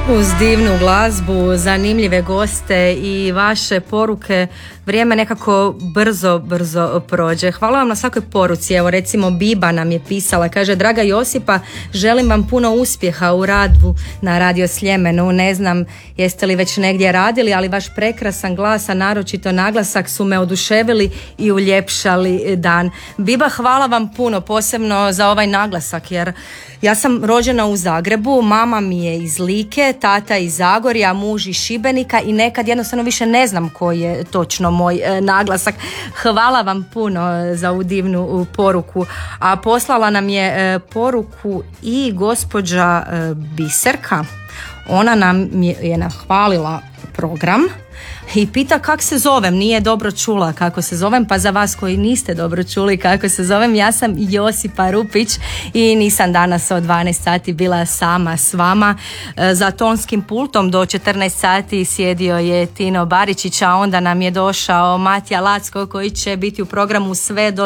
Uz divnu glazbu, zanimljive goste i vaše poruke, vrijeme nekako brzo prođe. Hvala vam na svakoj poruci. Evo recimo Biba nam je pisala, kaže: draga Josipa, želim vam puno uspjeha u radu na Radio Sljemenu. Ne znam jeste li već negdje radili, ali vaš prekrasan glas, a naročito naglasak su me oduševili i uljepšali dan. Biba, hvala vam puno, posebno za ovaj naglasak, jer ja sam rođena u Zagrebu, mama mi je iz Like, tata iz Zagorja, muž iz Šibenika i nekad jednostavno više ne znam koji je točno moj naglasak. Hvala vam puno za ovu divnu poruku. A poslala nam je poruku i gospođa Biserka. Ona nam je nahvalila program i pita kak se zovem, nije dobro čula kako se zovem, pa za vas koji niste dobro čuli kako se zovem, ja sam Josipa Rupić i nisam danas od 12 sati bila sama s vama. Za tonskim pultom do 14 sati sjedio je Tino Baričić, a onda nam je došao Matija Lacko koji će biti u programu sve do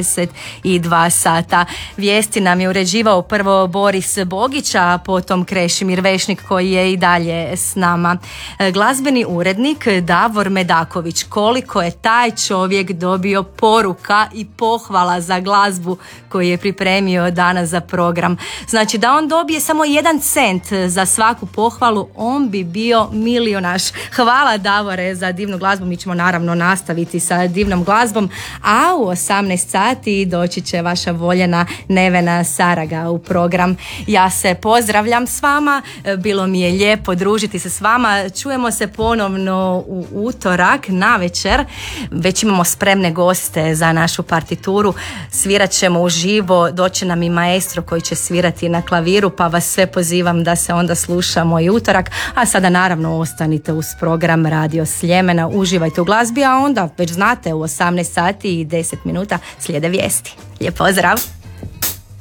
22 sata. Vijesti nam je uređivao prvo Boris Bogić, a potom Krešimir Vešnik koji je i dalje s nama. Glazbeni urednik Davor Medaković, koliko je taj čovjek dobio poruka i pohvala za glazbu koju je pripremio danas za program. Znači da on dobije samo 1 cent za svaku pohvalu, on bi bio milionaš. Hvala Davore za divnu glazbu, mi ćemo naravno nastaviti sa divnom glazbom, a u 18 sati doći će vaša voljena Nevena Saraga u program. Ja se pozdravljam s vama, bilo mi je lijepo družiti se s vama, čujemo se ponovno u utorak navečer. Već imamo spremne goste za našu partituru, svirat ćemo uživo, doći nam i maestro koji će svirati na klaviru, pa vas sve pozivam da se onda slušamo i utorak, a sada naravno ostanite uz program Radio Sljemena, uživajte u glazbi, a onda već znate u 18 sati i 10 minuta slijede vijesti. Lijep pozdrav!